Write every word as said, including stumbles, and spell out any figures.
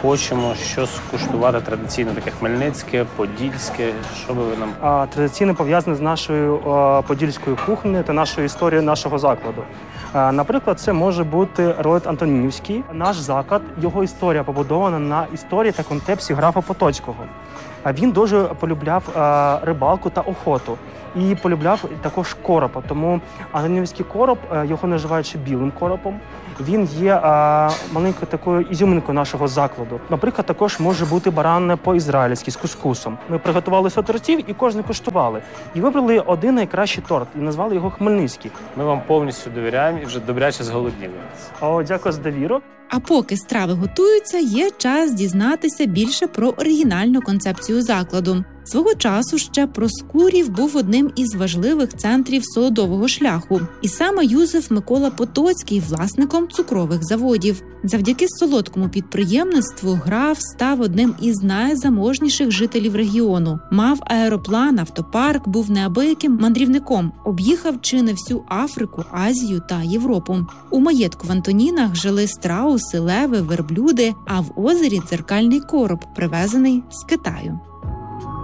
хочемо щось скуштувати традиційно, таке хмельницьке, подільське. Що би ви нам... А, традиційно пов'язане з нашою а, подільською кухнею та нашою історією нашого закладу. А, наприклад, це може бути ролет Антонінівський. Наш заклад, його історія побудована на історії та концепції графа Потоцького. А він дуже полюбляв а, рибалку та охоту. І полюбляв також коропа. Тому антонінівський короб, його називають ще білим коропом, він є а, маленькою такою ізюминкою нашого закладу. Наприклад, також може бути баран по-ізраїльськи з кускусом. Ми приготували сто тортів і кожен куштували. І вибрали один найкращий торт і назвали його Хмельницький. Ми вам повністю довіряємо і вже добряче зголодніли. О, дякую за довіру. А поки страви готуються, є час дізнатися більше про оригінальну концепцію закладу. Свого часу ще Проскурів був одним із важливих центрів солодового шляху. І саме Юзеф Микола Потоцький власником цукрових заводів. Завдяки солодкому підприємництву граф став одним із найзаможніших жителів регіону. Мав аероплан, автопарк, був неабияким мандрівником. Об'їхав чи не всю Африку, Азію та Європу. У маєтку в Антонінах жили страуси, леви, верблюди, а в озері дзеркальний короб, привезений з Китаю.